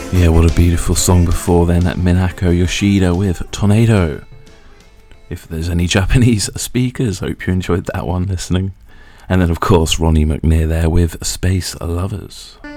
Yeah, what a beautiful song before then, Minako Yoshida with Tornado. If there's any Japanese speakers, hope you enjoyed that one listening. And then of course Ronnie McNear there with Space Lovers.